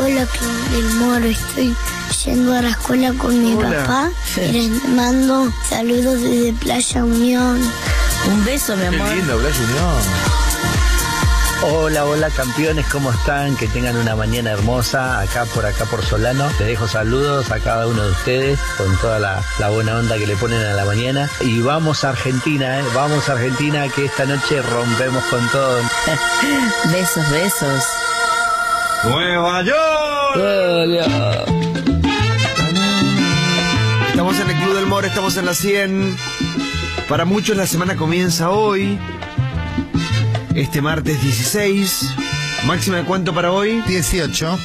Hola, Club del Moro. Estoy yendo a la escuela con mi papá. Y les mando saludos desde Playa Unión. Un beso, mi amor. Qué lindo, Playa Unión. Hola campeones, ¿cómo están? Que tengan una mañana hermosa acá por Solano. Les dejo saludos a cada uno de ustedes con toda la buena onda que le ponen a la mañana. Y vamos a Argentina, vamos a Argentina, que esta noche rompemos con todo. Besos, besos. ¡Nueva York! Estamos en el Club del Moro, estamos en la 100. Para muchos la semana comienza hoy. Este martes 16. ¿Máxima de cuánto para hoy? 18.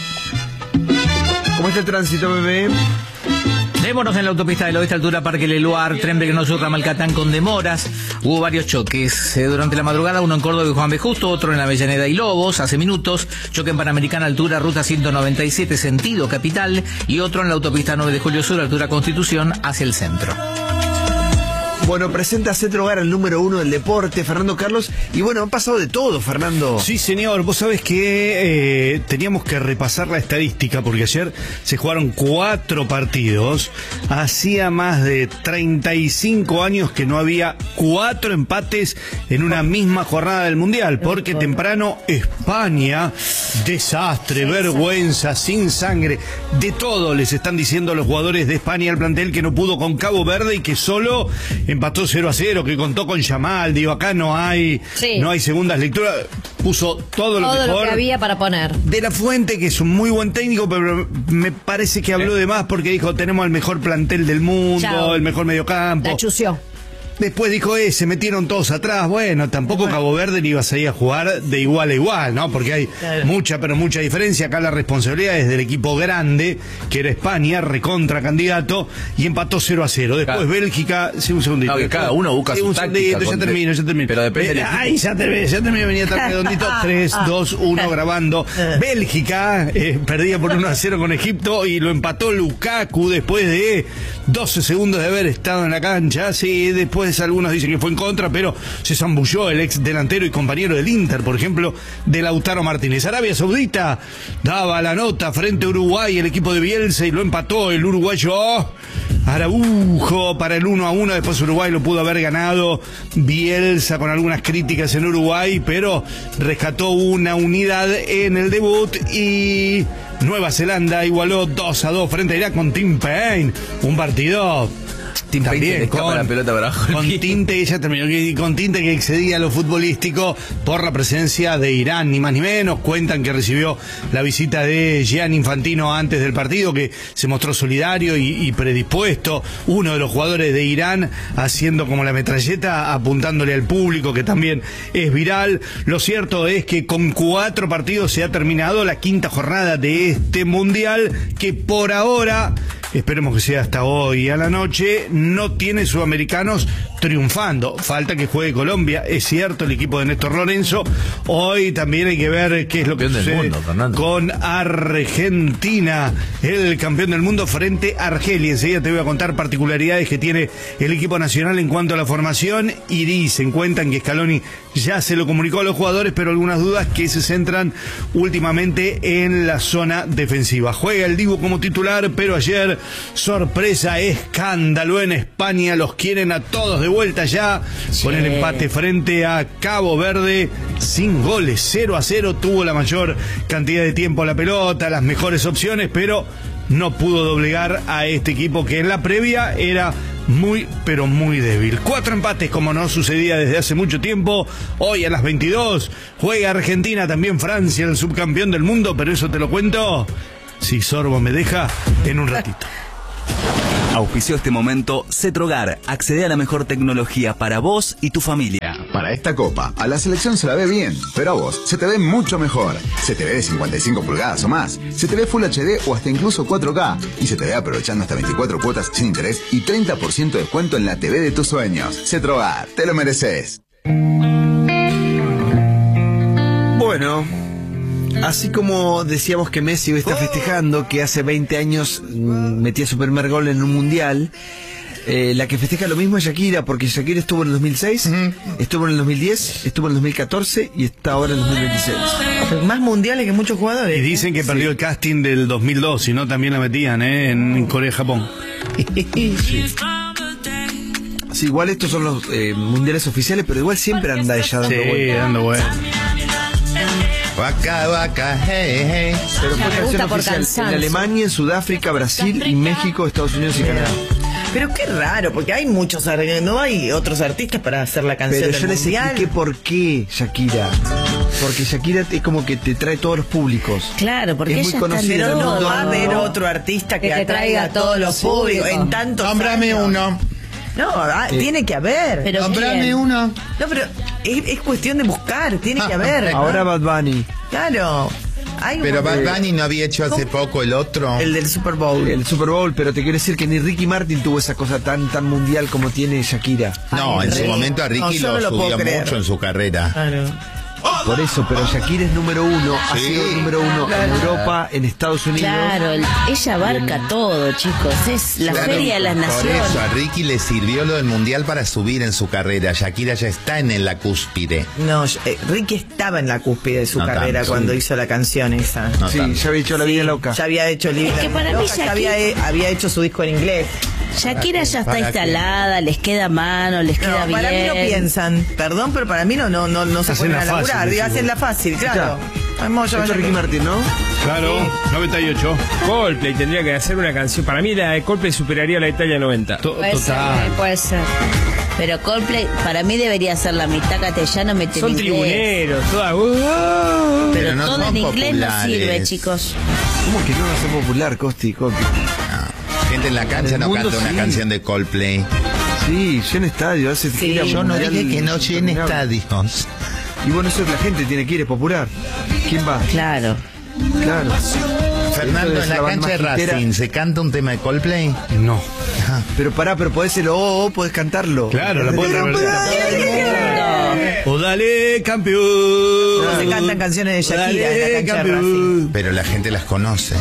¿Cómo está el tránsito, bebé? Demoras en la autopista del oeste, altura Parque Leluar, tren Venenoso Ramalcatán con demoras. Hubo varios choques durante la madrugada, uno en Córdoba y Juan B. Justo, otro en la Avellaneda y Lobos, hace minutos. Choque en Panamericana, altura Ruta 197, sentido capital. Y otro en la autopista 9 de Julio Sur, altura Constitución, hacia el centro. Bueno, presenta Cetrogar el número 1 del deporte, Fernando Carlos. Y bueno, han pasado de todo, Fernando. Sí, señor. Vos sabés que teníamos que repasar la estadística porque ayer se jugaron 4 partidos. Hacía más de 35 años que no había 4 empates en una misma jornada del Mundial. Porque temprano España, desastre, vergüenza, sin sangre, de todo les están diciendo los jugadores de España al plantel que no pudo con Cabo Verde y que solo empató 0-0, que contó con Yamal. Digo, acá no hay segundas lecturas. Puso todo lo mejor que había para poner. De la Fuente, que es un muy buen técnico, pero me parece que habló de más porque dijo, tenemos el mejor plantel del mundo, Chao. El mejor mediocampo. La chució. Después dijo, se metieron todos atrás. Bueno, tampoco Cabo Verde ni iba a salir a jugar de igual a igual, ¿no? Porque hay mucha diferencia. Acá la responsabilidad es del equipo grande, que era España, recontra candidato, y empató 0-0. Después Bélgica, sí, un segundito. No, que cada uno busca su táctica. Ya termino. Pero depende ya termino, venía tan redondito. 3, 2, 1, grabando. Bélgica perdía por 1-0 con Egipto y lo empató Lukaku después de 12 segundos de haber estado en la cancha. Sí, después algunos dicen que fue en contra, pero se zambulló el ex delantero y compañero del Inter, por ejemplo, de Lautaro Martínez. Arabia Saudita daba la nota frente a Uruguay, el equipo de Bielsa, y lo empató el uruguayo Araujo para el 1-1. Después Uruguay lo pudo haber ganado. Bielsa con algunas críticas en Uruguay, pero rescató una unidad en el debut. Y Nueva Zelanda igualó 2-2 frente a Irak con Tim Payne. Un partido también con la pelota para abajo, con tinte, ya terminó, con tinte que excedía lo futbolístico por la presencia de Irán, ni más ni menos. Cuentan que recibió la visita de Gianni Infantino antes del partido, que se mostró solidario y predispuesto. Uno de los jugadores de Irán haciendo como la metralleta, apuntándole al público, que también es viral. Lo cierto es que con 4 partidos se ha terminado la 5ª jornada de este Mundial, que por ahora, esperemos que sea hasta hoy a la noche, no tiene sudamericanos triunfando. Falta que juegue Colombia, es cierto, el equipo de Néstor Lorenzo. Hoy también hay que ver qué es lo que sucede con Argentina, el campeón del mundo frente a Argelia. Enseguida te voy a contar particularidades que tiene el equipo nacional en cuanto a la formación, y cuentan que Scaloni ya se lo comunicó a los jugadores, pero algunas dudas que se centran últimamente en la zona defensiva. Juega el Dibu como titular, pero ayer, sorpresa, escándalo en España, los quieren a todos de vuelta ya, con el empate frente a Cabo Verde, sin goles, 0-0, tuvo la mayor cantidad de tiempo a la pelota, las mejores opciones, pero no pudo doblegar a este equipo que en la previa era muy, pero muy débil. 4 empates como no sucedía desde hace mucho tiempo. Hoy a las 22 juega Argentina, también Francia, el subcampeón del mundo, pero eso te lo cuento, si Sorbo me deja, en un ratito. Auspició este momento Cetrogar. Accede a la mejor tecnología para vos y tu familia. Para esta copa, a la selección se la ve bien, pero a vos se te ve mucho mejor. Se te ve de 55 pulgadas o más. Se te ve Full HD o hasta incluso 4K. Y se te ve aprovechando hasta 24 cuotas sin interés y 30% de descuento en la TV de tus sueños. Cetrogar, te lo mereces. Bueno, así como decíamos que Messi hoy está festejando que hace 20 años metía su primer gol en un mundial, La que festeja lo mismo es Shakira, porque Shakira estuvo en el 2006, estuvo en el 2010, estuvo en el 2014 y está ahora en el 2026. Más mundiales que muchos jugadores. Y dicen que perdió el casting del 2002, si no también la metían en Corea y Japón. Sí, igual estos son los mundiales oficiales, pero igual siempre anda ella dando vueltas. Dando vueltas. Vaca, vaca, hey, hey. Pero fue Me canción gusta por oficial en cansancio. Alemania, en Sudáfrica, Brasil y México, Estados Unidos y Canadá. Pero qué raro, porque hay muchos, no hay otros artistas para hacer la canción Pero del yo les mundial. expliqué por qué Shakira. Porque Shakira es como que te trae todos los públicos. Claro, porque Es muy ella está conocida en en el todo. mundo. Va a haber otro artista que Que te atraiga a todos los públicos en tantos Nómbrame años. uno. No, tiene que haber. Pero Nómbrame ¿quién? uno. No, pero es cuestión de buscar, tiene que haber. Ahora Bad Bunny. Claro. Hay un- Pero Bad Bunny no había hecho hace poco el otro. El del Super Bowl. El Super Bowl, pero te quiero decir que ni Ricky Martin tuvo esa cosa tan mundial como tiene Shakira. No, en su momento a No, Ricky yo no lo lo puedo subió creer. mucho en su carrera. Claro. Por eso, pero Shakira es número uno, ha Sí. sido número uno en Europa, en Estados Unidos. Claro, ella abarca todo, chicos. Es la Claro, feria de las por naciones. eso a Ricky le sirvió lo del mundial para subir en su carrera. Shakira ya está en la cúspide. No, Ricky estaba en la cúspide de su No carrera tanto, cuando sí. hizo la canción esa. No Sí, tanto. ya había hecho La Vida Loca. Ya había hecho Libre. Es que para mí ya había hecho su disco en inglés. Shakira ya está ¿Para qué? instalada, les queda mano, les queda No, bien. para mí no piensan. Perdón, pero para mí no se Hacen ponen la a laburar. fácil, decís Hacen vos. la fácil, claro. Vamos, Esto es Ricky Martin, ¿no? Claro, 98. Coldplay tendría que hacer una canción. Para mí la de Coldplay superaría la de Italia 90. Puede ser, Total. puede ser. Pero Coldplay para mí debería ser la mitad castellano, mitad Son inglés. tribuneros, todas. Pero no todo son en inglés no populares. sirve, chicos. ¿Cómo que no va a ser popular, Costi? Gente en la cancha En el no mundo, canta una sí. canción de Coldplay. Sí, llena estadio, hace gira Yo no mundial dije que no llene interminable. estadios. Y bueno, eso es la gente tiene que ir, es popular. ¿Quién va? Claro. Claro. Fernando, Esto en es la la banda cancha de majitera. Racing, ¿se canta un tema de Coldplay? No. Pero pero podés ser podés cantarlo. Claro, la pueden revertir. O dale, campeón. No se cantan canciones de Shakira en la Dale, cancha de campeón. Pero la gente las conoce.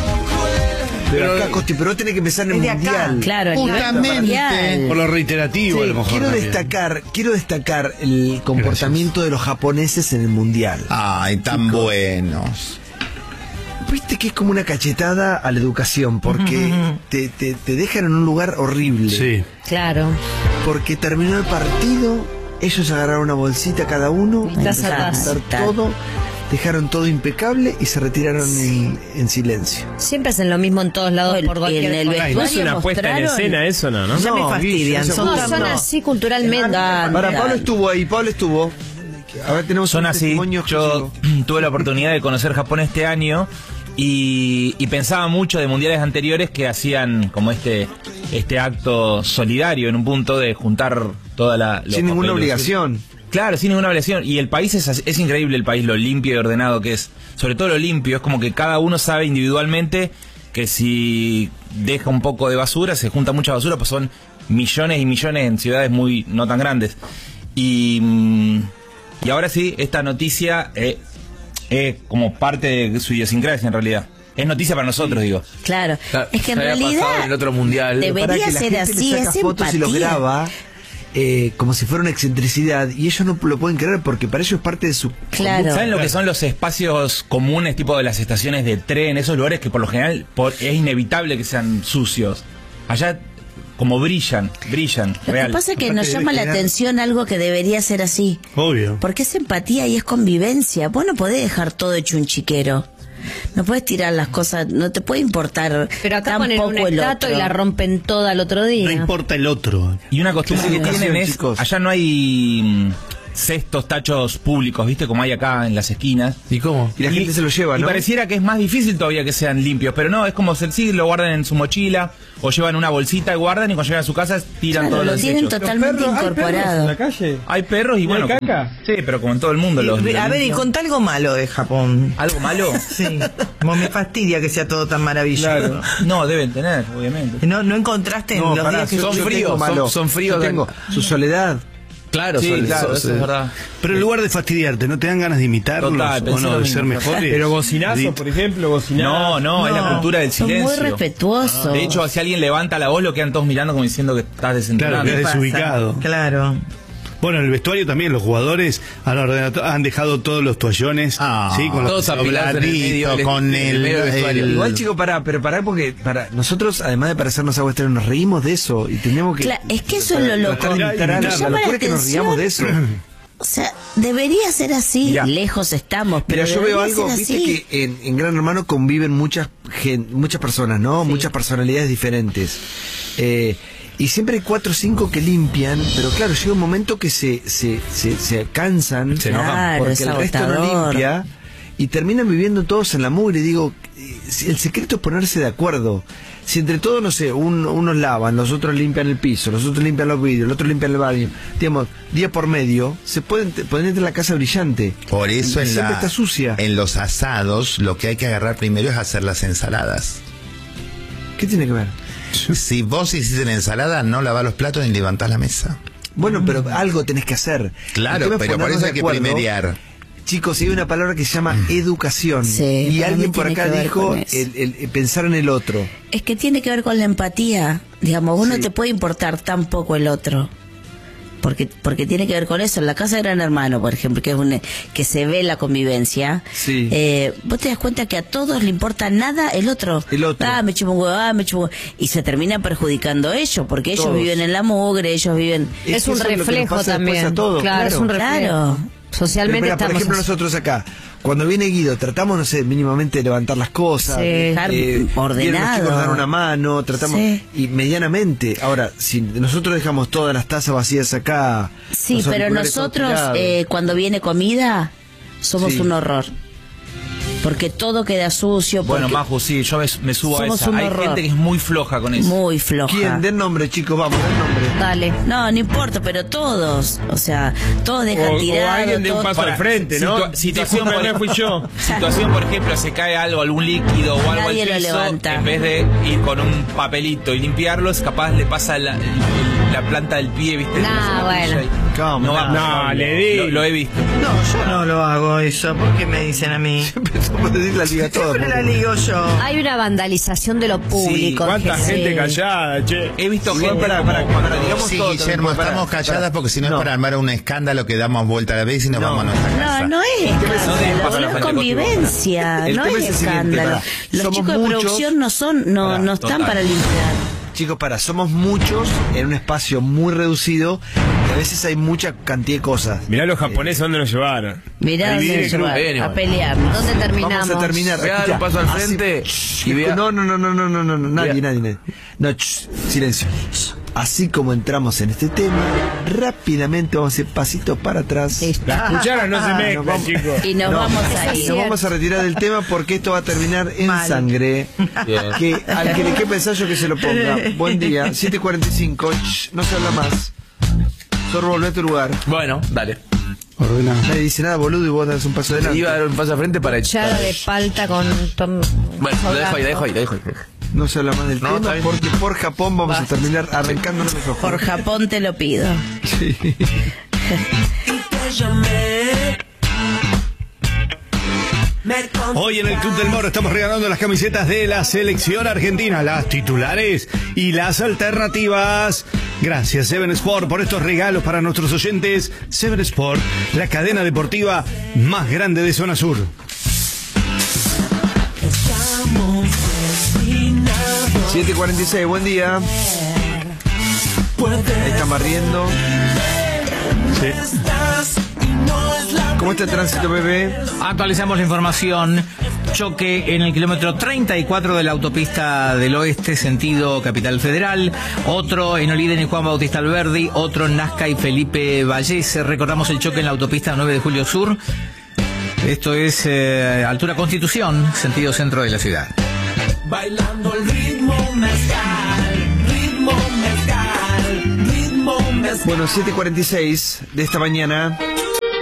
Pero acá, Costi, pero vos tenés que empezar en el Es de acá. mundial. Claro, el nivel Justamente. mundial. Por lo reiterativo, a lo mejor. quiero también. destacar el comportamiento de los japoneses en el mundial. Ay, tan buenos. Viste que es como una cachetada a la educación, porque te dejan en un lugar horrible. Sí. Claro. Porque terminó el partido, ellos agarraron una bolsita cada uno, empezaron a juntar todo, dejaron todo impecable y se retiraron en silencio. Siempre hacen lo mismo en todos lados por cualquier En el cosa. Ay, no es una puesta en escena eso, ¿no? Ya me fastidian. Guille, Son No, son así culturalmente. Para Pablo estuvo ahí, Pablo estuvo. A ver, tenemos Son un así. testimonio Yo exclusivo. tuve la oportunidad de conocer Japón este año y pensaba mucho de mundiales anteriores que hacían como este acto solidario en un punto de juntar toda la... los Sin ninguna papeles. obligación. Claro, sin ninguna obligación. Y el país es increíble, el país, lo limpio y ordenado que es. Sobre todo lo limpio, es como que cada uno sabe individualmente que si deja un poco de basura, se junta mucha basura, pues son millones y millones en ciudades muy no tan grandes. Y ahora sí, esta noticia es como parte de su idiosincrasia en realidad. Es noticia para nosotros, digo. Claro. Es que en Se había pasado realidad en el otro mundial. Para debería que la ser gente así, le saca es fotos y los empatía. graba como si fuera una excentricidad y ellos no lo pueden creer porque para ellos es parte de su Claro. ¿Saben lo que son los espacios comunes, tipo de las estaciones de tren, esos lugares que por lo general es inevitable que sean sucios? Allá como brillan, Lo real. que pasa es que Aparte nos debe llama la generar- atención algo que debería ser así. Obvio. Porque es empatía y es convivencia. Vos no podés dejar todo hecho un chiquero. No puedes tirar las cosas, no te puede importar Pero acá ponen tampoco una el estatua otro. y la rompen toda al otro No día. importa el otro. Y una costumbre Qué que tienen educación, es, chicos. allá no hay cestos, tachos públicos, ¿viste? Como hay acá en las esquinas. ¿Y cómo? y la gente se lo lleva, Y ¿no? pareciera que es más difícil todavía que sean limpios, pero no, es como sí, lo guardan en su mochila o llevan una bolsita y guardan y cuando llegan a su casa tiran Claro, todos lo los tienen desechos. totalmente incorporado. calle? Hay perros y bueno, hay caca? sí, pero como en todo el mundo los A ver, y limpian. contá algo malo de Japón. ¿Algo malo? Sí. Como me fastidia que sea todo tan maravilloso. No, deben tener, obviamente. No encontraste en No, los pará, días que yo son tengo fríos, malo. son fríos. Yo tengo su soledad. Claro, Sí, eso es verdad. Pero en lugar de fastidiarte, ¿no te dan ganas de imitarlos o no, de ser mejores? Pero bocinazo, por ejemplo, bocinazo. No, es la cultura del silencio. Son muy respetuosos. De hecho, si alguien levanta la voz, lo quedan todos mirando como diciendo que estás desentonando. Claro, que es desubicado. Claro. Bueno, en el vestuario también los jugadores han dejado todos los toallones, ¿sí? Con todos los apilados en el medio, con el medio del vestuario. Igual, chicos, pará porque nosotros, además de parecernos agua estéreo, nos reímos de eso y tenemos que... Claro, es que eso es lo loco. La locura es que nos riamos de eso. O sea, debería ser así. Mirá. Lejos estamos, pero Mira, yo veo debería algo, ser viste así. que en Gran Hermano conviven muchas personas, ¿no? Sí. Muchas personalidades diferentes. Y siempre hay 4 o 5 que limpian, pero claro, llega un momento que se cansan, Se enojan. Claro, porque es el resto no agotador. limpia y terminan viviendo todos en la mugre. Y digo, el secreto es ponerse de acuerdo. Si entre todos, no sé, unos lavan, los otros limpian el piso, los otros limpian los vidrios, los otros limpian el baño, digamos, día por medio, se pueden tener la casa brillante. Por eso siempre está sucia. en los asados lo que hay que agarrar primero es hacer las ensaladas. ¿Qué tiene que ver? Si vos hiciste la ensalada, no lavás los platos ni levantás la mesa. Bueno, pero algo tenés que hacer. Claro, El tema es pero por ponernos eso de hay que acuerdo. primeriar. Chicos, hay una palabra que se llama educación. Sí, y para alguien mí por tiene acá que ver dijo con eso. el pensar en el otro. Es que tiene que ver con la empatía. Digamos, vos no te puede importar tan poco el otro. Porque tiene que ver con eso. En la casa de Gran Hermano, por ejemplo, que se ve la convivencia, Sí. vos te das cuenta que a todos le importa nada el otro. Me chupa un huevo, me chupa un huevo. Y se termina perjudicando ellos, porque ellos Todos. viven en la mugre, ellos viven... Es un eso es lo que nos reflejo pasa después también. a todos, Claro, es un reflejo. Claro. Socialmente Pero mirá, por estamos ejemplo, así. nosotros acá, cuando viene Guido, tratamos, no sé, mínimamente de levantar las cosas, Sí, dejar vienen los ordenado. chicos a dar una mano, tratamos, Sí. y medianamente. Ahora, si nosotros dejamos todas las tazas vacías acá, Sí, los pero auriculares todos nosotros tirados. cuando viene comida somos Sí. un horror. Porque todo queda sucio. Bueno, porque Maju, sí, yo me subo a somos esa. un Hay horror. gente que es muy floja con eso. Muy floja. ¿Quién? Den nombre, chicos, vamos, den nombre. Dale. No importa, pero todos. O sea, todos dejan O tirado. alguien de un todos- paso al frente, ¿no? Situación, Discúlpeme, fui yo. Situación, por ejemplo, se cae algo, algún líquido o algo Nadie al lo piso, levanta. en vez de ir con un papelito y limpiarlo, es capaz le pasa la planta del pie, ¿viste? Nah, Una bueno. ahí. ¿Cómo? No, va, No, le di. Lo he visto. No, yo no lo hago eso. ¿Por qué me dicen a mí? Empezamos a decir la liga toda. Siempre la ligo yo. Hay una vandalización de lo público. ¿Cuánta que gente sí. callada, che? He visto Igual, gente para, digamos Sí, todo. Guillermo, pará, estamos pará. calladas porque si no, No. es para armar un escándalo que damos vuelta a la vez y nos vamos a nuestra casa. No es No deben pasar escándalo, la es gente convivencia, El no tema es es el siguiente, escándalo. pará. Los Somos chicos de muchos. producción no están total. para limpiar. Chicos, somos muchos en un espacio muy reducido y a veces hay mucha cantidad de cosas. Mirá los japoneses dónde nos llevaron. Mirá A dónde dividir nos el grupo. llevaron, a pelearnos. ¿Dónde terminamos? Vamos a terminar. Voy a dar un paso al frente y vea. No, nadie. No, silencio. Así como entramos en este tema, rápidamente vamos a ir pasito para atrás. Las cucharas no se mezclan, vamos- chicos. Y nos No, vamos a ir. Nos vamos a retirar del tema porque esto va a terminar en sangre. Bien. Que al que le quepa ensayo que se lo ponga. Buen día, 7:45. No se habla más. Sorbo, volvé a tu lugar. Bueno, dale. Ordena. Nadie dice nada, boludo, y vos das un paso adelante. Iba a dar un paso al frente para Cuchara de palta con... Bueno, lo dejo ahí. No se habla más del No, está tema bien. porque por Japón vamos a terminar arrancándonos los ojos. Por Japón te lo pido. Sí. Hoy en el Club del Moro estamos regalando las camisetas de la selección argentina, las titulares y las alternativas. Gracias Seven Sport por estos regalos para nuestros oyentes. Seven Sport, la cadena deportiva más grande de Zona Sur. Estamos 7:46, buen día. Ahí están barriendo. Sí. ¿Cómo está el tránsito, bebé? Actualizamos la información. Choque en el kilómetro 34 de la autopista del oeste, sentido Capital Federal. Otro en Oliden y Juan Bautista Alberdi. Otro en Nazca y Felipe Vallese. Recordamos el choque en la autopista 9 de Julio Sur. Esto es altura Constitución, sentido centro de la ciudad. Bailando el ritmo mezcal, ritmo mezcal, ritmo mezcal. Bueno, 7:46 de esta mañana.